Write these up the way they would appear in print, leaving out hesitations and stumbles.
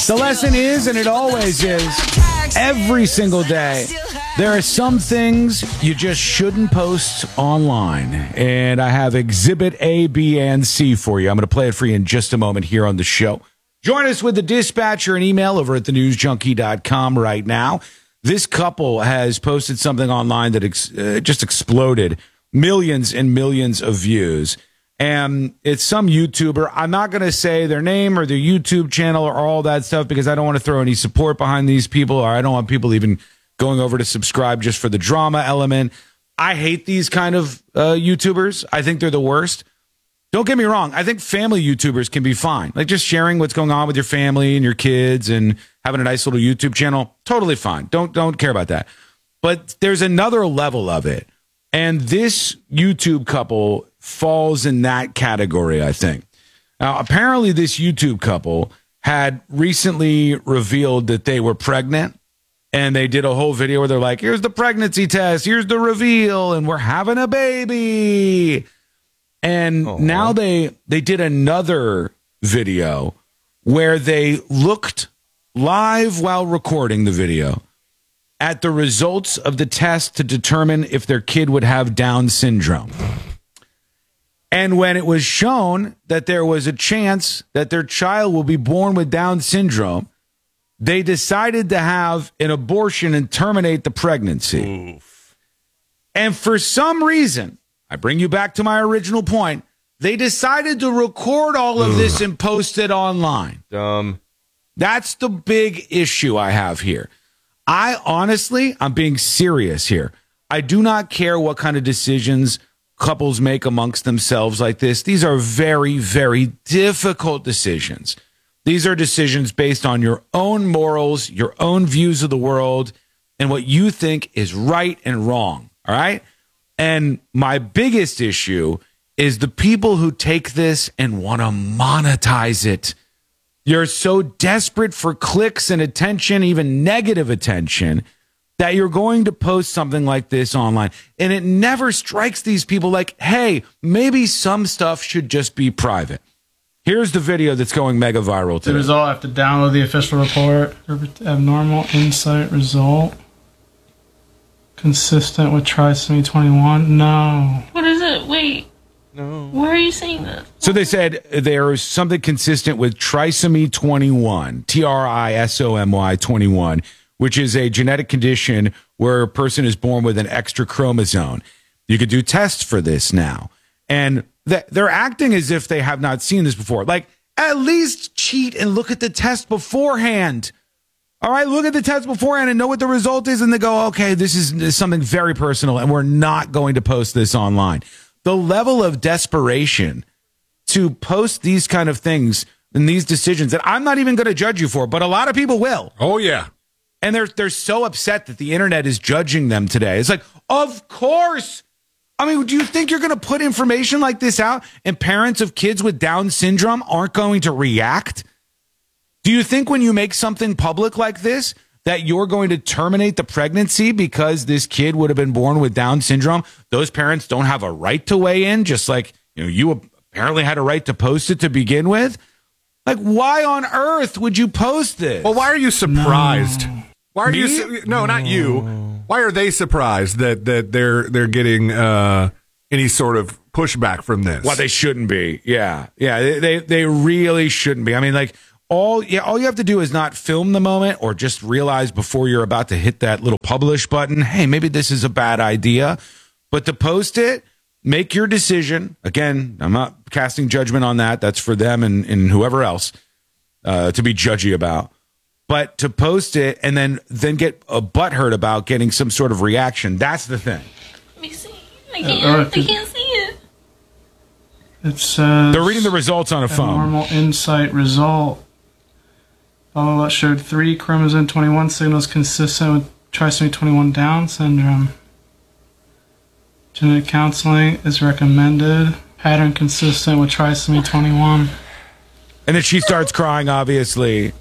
The lesson is, and it always is, every single day, there are some things you just shouldn't post online. And I have Exhibit A, B, and C for you. I'm going to play it for you in just a moment here on the show. Join us with the dispatcher and email over at thenewsjunkie.com right now. This couple has posted something online that just exploded. Millions and millions of views. And it's some YouTuber. I'm not going to say their name or their YouTube channel or all that stuff because I don't want to throw any support behind these people, or I don't want people even going over to subscribe just for the drama element. I hate these kind of YouTubers. I think they're the worst. Don't get me wrong. I think family YouTubers can be fine. Like just sharing what's going on with your family and your kids and having a nice little YouTube channel. Totally fine. Don't care about that. But there's another level of it. And this YouTube couple falls in that category, I think. Now, apparently this YouTube couple had recently revealed that they were pregnant, and they did a whole video where they're like, here's the pregnancy test, here's the reveal, and we're having a baby. And now they did another video where they looked live while recording the video at the results of the test to determine if their kid would have Down syndrome. And when it was shown that there was a chance that their child will be born with Down syndrome, they decided to have an abortion and terminate the pregnancy. Oof. And for some reason, I bring you back to my original point, they decided to record all of this and post it online. Dumb. That's the big issue I have here. I'm being serious here. I do not care what kind of decisions couples make amongst themselves like this. These are very, very difficult decisions. These are decisions based on your own morals, your own views of the world, and what you think is right and wrong. All right? And my biggest issue is the people who take this and want to monetize it. You're so desperate for clicks and attention, even negative attention, that you're going to post something like this online. And it never strikes these people like, hey, maybe some stuff should just be private. Here's the video that's going mega viral today. The result, I have to download the official report. Abnormal insight result. Consistent with trisomy 21. No. What is it? Wait. No. Where are you seeing this? So they said there is something consistent with trisomy 21, trisomy 21, which is a genetic condition where a person is born with an extra chromosome. You could do tests for this now. And they're acting as if they have not seen this before. Like, at least cheat and look at the test beforehand. All right, look at the test beforehand and know what the result is. And they go, okay, this is something very personal, and we're not going to post this online. The level of desperation to post these kind of things and these decisions that I'm not even going to judge you for, but a lot of people will. Oh, yeah. And they're so upset that the internet is judging them today. It's like, of course. I mean, do you think you're going to put information like this out and parents of kids with Down syndrome aren't going to react? Do you think when you make something public like this that you're going to terminate the pregnancy because this kid would have been born with Down syndrome? Those parents don't have a right to weigh in, just like, you apparently had a right to post it to begin with. Like, why on earth would you post this? Well, why are you surprised? No. Why are you? No, not you. Why are they surprised that they're getting any sort of pushback from this? Well, they shouldn't be. Yeah. They really shouldn't be. I mean, like, all you have to do is not film the moment or just realize before you're about to hit that little publish button, hey, maybe this is a bad idea. But to post it, make your decision. Again, I'm not casting judgment on that. That's for them and whoever else to be judgy about. But to post it and then get a butthurt about getting some sort of reaction, that's the thing. Let me see. I can't see it. It says... They're reading the results on a phone. Abnormal insight result. Showed 3 chromosome 21 signals consistent with trisomy 21 Down syndrome. Genetic counseling is recommended. Pattern consistent with trisomy 21. And then she starts crying, obviously.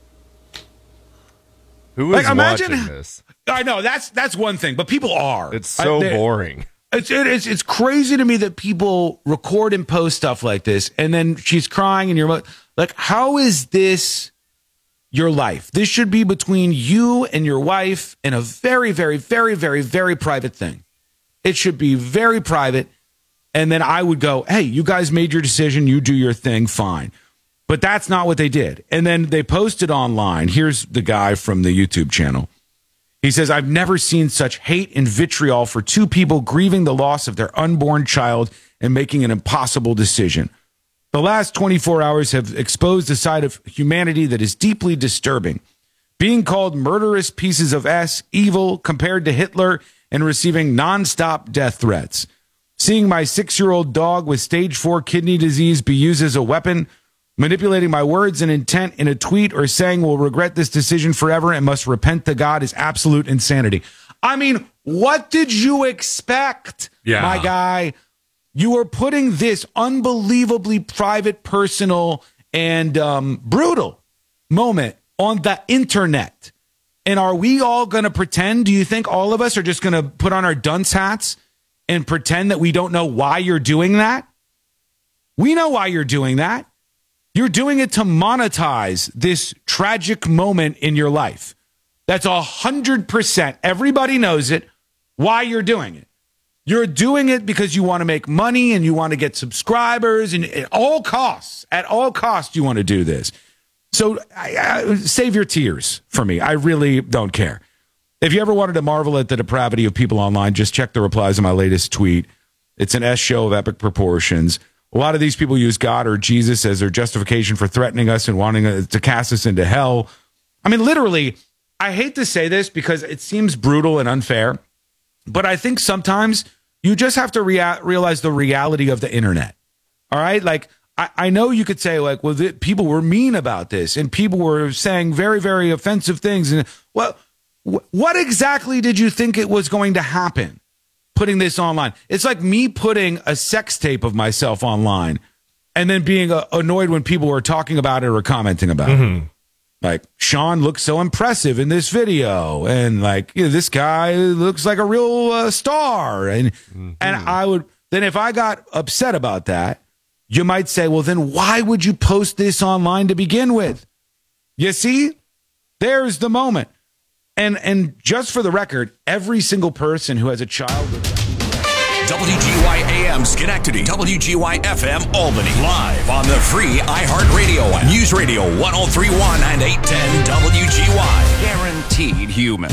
Who is watching this? I know, that's one thing, but people are. It's so boring. It's crazy to me that people record and post stuff like this, and then she's crying, and you're like, how is this your life. This should be between you and your wife in a very, very, very, very, very private thing. It should be very private. And then I would go, hey, you guys made your decision. You do your thing. Fine. But that's not what they did. And then they posted online. Here's the guy from the YouTube channel. He says, I've never seen such hate and vitriol for two people grieving the loss of their unborn child and making an impossible decision. The last 24 hours have exposed a side of humanity that is deeply disturbing. Being called murderous pieces of evil compared to Hitler and receiving nonstop death threats. Seeing my 6-year-old dog with stage 4 kidney disease be used as a weapon, manipulating my words and intent in a tweet or saying we'll regret this decision forever and must repent to God is absolute insanity. I mean, what did you expect, my guy? You were putting this unbelievably private, personal, and brutal moment on the internet. And are we all going to pretend? Do you think all of us are just going to put on our dunce hats and pretend that we don't know why you're doing that? We know why you're doing that. You're doing it to monetize this tragic moment in your life. That's 100%. Everybody knows it, why you're doing it. You're doing it because you want to make money and you want to get subscribers, and at all costs, you want to do this. So save your tears for me. I really don't care. If you ever wanted to marvel at the depravity of people online, just check the replies to my latest tweet. It's an S show of epic proportions. A lot of these people use God or Jesus as their justification for threatening us and wanting to cast us into hell. I mean, literally, I hate to say this because it seems brutal and unfair, but I think sometimes you just have to realize the reality of the internet. All right? Like, I know you could say, like, well, people were mean about this and people were saying very, very offensive things. And well, what exactly did you think it was going to happen? Putting this online. It's like me putting a sex tape of myself online and then being annoyed when people were talking about it or commenting about it. Like, Sean looks so impressive in this video. And like, you know, this guy looks like a real star. And I would, then if I got upset about that, you might say, well, then why would you post this online to begin with? You see, there's the moment. And just for the record, every single person who has a child with WGY AM Schenectady, WGY FM Albany, live on the free iHeartRadio app. News Radio 103.1 and 810 WGY. Guaranteed human.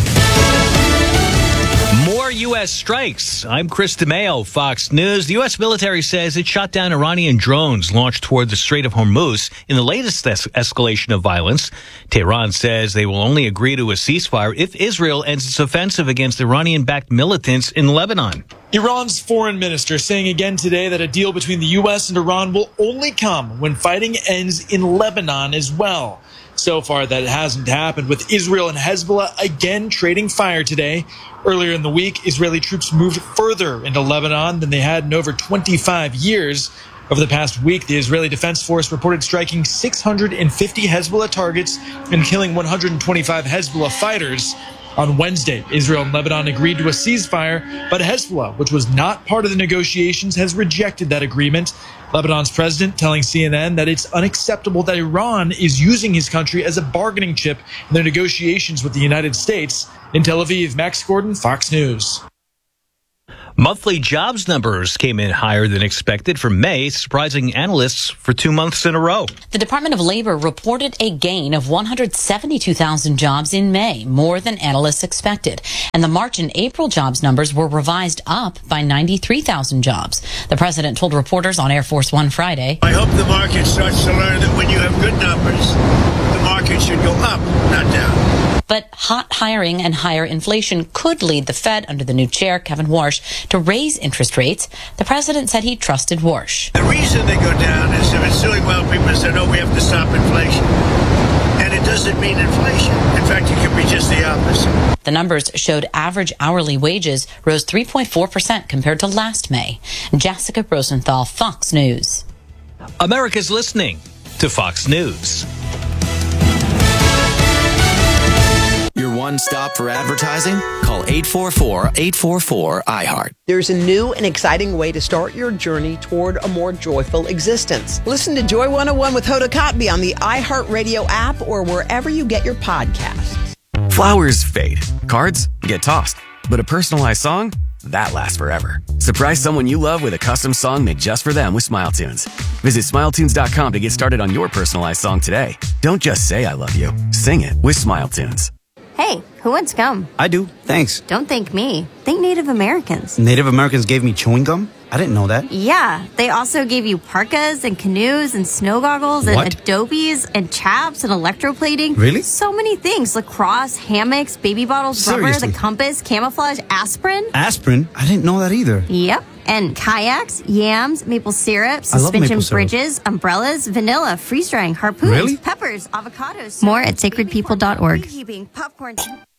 More U.S. strikes. I'm Chris DeMeo, Fox News. The U.S. military says it shot down Iranian drones launched toward the Strait of Hormuz in the latest escalation of violence. Tehran says they will only agree to a ceasefire if Israel ends its offensive against Iranian-backed militants in Lebanon. Iran's foreign minister saying again today that a deal between the U.S. and Iran will only come when fighting ends in Lebanon as well. So far, that hasn't happened, with Israel and Hezbollah again trading fire today. Earlier in the week, Israeli troops moved further into Lebanon than they had in over 25 years. Over the past week, the Israeli Defense Force reported striking 650 Hezbollah targets and killing 125 Hezbollah fighters. On Wednesday, Israel and Lebanon agreed to a ceasefire, but Hezbollah, which was not part of the negotiations, has rejected that agreement. Lebanon's president telling CNN that it's unacceptable that Iran is using his country as a bargaining chip in their negotiations with the United States. In Tel Aviv, Max Gordon, Fox News. Monthly jobs numbers came in higher than expected for May, surprising analysts for 2 months in a row. The Department of Labor reported a gain of 172,000 jobs in May, more than analysts expected. And the March and April jobs numbers were revised up by 93,000 jobs. The president told reporters on Air Force One Friday, I hope the market starts to learn that when you have good numbers, the market should go up, not down. But hot hiring and higher inflation could lead the Fed, under the new chair, Kevin Warsh, to raise interest rates. The president said he trusted Warsh. The reason they go down is if it's doing well, people say, no, we have to stop inflation. And it doesn't mean inflation. In fact, it can be just the opposite. The numbers showed average hourly wages rose 3.4% compared to last May. Jessica Rosenthal, Fox News. America's listening to Fox News. You're one stop for advertising? Call 844-844-iHeart. There's a new and exciting way to start your journey toward a more joyful existence. Listen to Joy 101 with Hoda Kotb on the iHeartRadio app or wherever you get your podcasts. Flowers fade. Cards get tossed. But a personalized song? That lasts forever. Surprise someone you love with a custom song made just for them with SmileTunes. Visit SmileTunes.com to get started on your personalized song today. Don't just say I love you. Sing it with SmileTunes. Hey, who wants gum? I do, thanks. Don't thank me. Thank Native Americans. Native Americans gave me chewing gum? I didn't know that. Yeah, they also gave you parkas and canoes and snow goggles and adobes and chaps and electroplating. Really? So many things. Lacrosse, hammocks, baby bottles, Seriously? rubber, the compass, camouflage, aspirin. Aspirin? I didn't know that either. Yep. And kayaks, yams, maple syrup, I love suspension maple syrup. bridges, umbrellas, vanilla, freeze-drying, harpoons, Really? peppers, avocados. More at sacredpeople.org. Popcorn.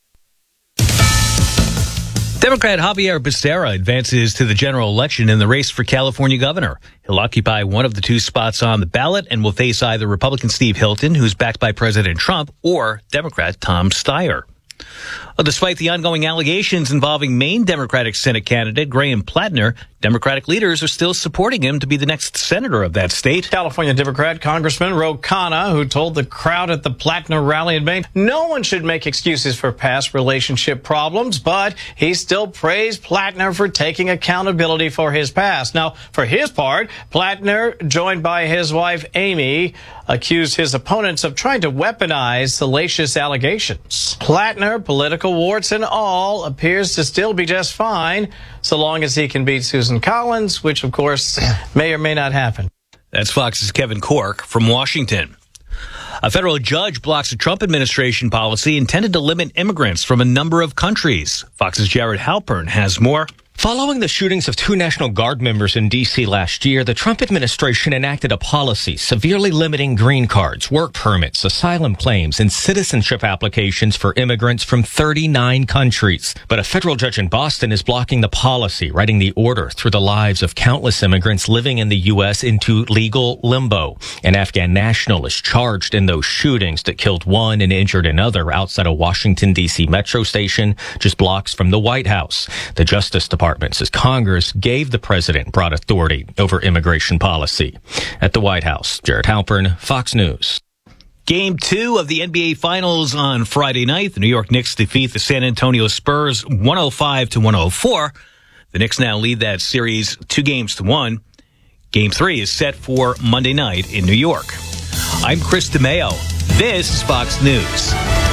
Democrat Javier Becerra advances to the general election in the race for California governor. He'll occupy one of the two spots on the ballot and will face either Republican Steve Hilton, who's backed by President Trump, or Democrat Tom Steyer. Despite the ongoing allegations involving Maine Democratic Senate candidate Graham Plattner, Democratic leaders are still supporting him to be the next senator of that state. California Democrat Congressman Ro Khanna, who told the crowd at the Plattner rally in Maine, no one should make excuses for past relationship problems, but he still praised Plattner for taking accountability for his past. Now, for his part, Plattner, joined by his wife Amy, accused his opponents of trying to weaponize salacious allegations. Plattner, political warts and all, appears to still be just fine, so long as he can beat Susan Collins, which, of course, may or may not happen. That's Fox's Kevin Corke from Washington. A federal judge blocks a Trump administration policy intended to limit immigrants from a number of countries. Fox's Jared Halpern has more. Following the shootings of 2 National Guard members in D.C. last year, the Trump administration enacted a policy severely limiting green cards, work permits, asylum claims, and citizenship applications for immigrants from 39 countries. But a federal judge in Boston is blocking the policy, writing the order through the lives of countless immigrants living in the U.S. into legal limbo. An Afghan national is charged in those shootings that killed one and injured another outside a Washington, D.C. metro station just blocks from the White House. The Justice Department says Congress gave the president broad authority over immigration policy. At the White House, Jared Halpern, Fox News. Game 2 of the NBA Finals on Friday night. The New York Knicks defeat the San Antonio Spurs 105-104. The Knicks now lead that series 2-1. Game 3 is set for Monday night in New York. I'm Chris DeMeo. This is Fox News.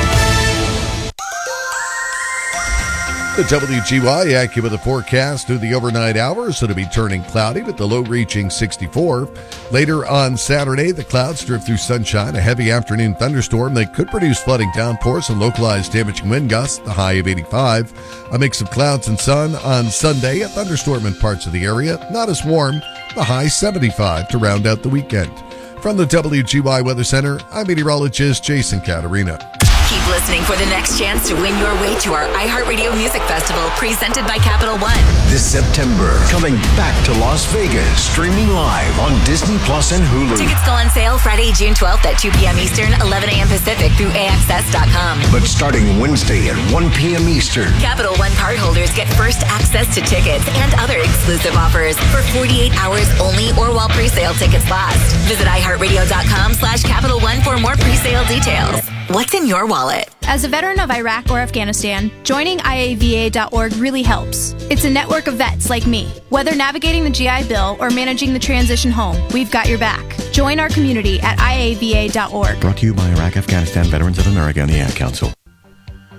The WGY accurate forecast through the overnight hours. It'll be turning cloudy with the low reaching 64. Later on Saturday, the clouds drift through sunshine. A heavy afternoon thunderstorm that could produce flooding downpours and localized damaging wind gusts, the high of 85. A mix of clouds and sun on Sunday. A thunderstorm in parts of the area. Not as warm, the high 75 to round out the weekend. From the WGY Weather Center, I'm meteorologist Jason Caterina. Keep listening for the next chance to win your way to our iHeartRadio Music Festival presented by Capital One. This September, coming back to Las Vegas, streaming live on Disney Plus and Hulu. Tickets go on sale Friday, June 12th at 2 p.m. Eastern, 11 a.m. Pacific through AXS.com. But starting Wednesday at 1 p.m. Eastern. Capital One cardholders get first access to tickets and other exclusive offers for 48 hours only or while pre-sale tickets last. Visit iHeartRadio.com/Capital One for more pre-sale details. What's in your wallet? As a veteran of Iraq or Afghanistan, joining IAVA.org really helps. It's a network of vets like me. Whether navigating the GI Bill or managing the transition home, we've got your back. Join our community at IAVA.org. Brought to you by Iraq Afghanistan Veterans of America and the Ad Council.